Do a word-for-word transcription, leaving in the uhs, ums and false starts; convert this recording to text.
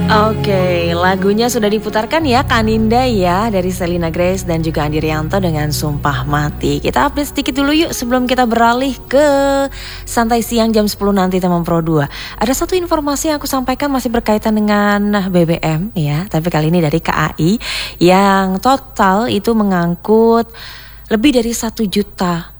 Oke, lagunya sudah diputarkan ya Kaninda ya dari Selina Grace dan juga Andi Rianto dengan Sumpah Mati. Kita update sedikit dulu yuk sebelum kita beralih ke Santai Siang jam sepuluh nanti teman Pro dua. Ada satu informasi yang aku sampaikan masih berkaitan dengan B B M ya, tapi kali ini dari K A I yang total itu mengangkut lebih dari satu juta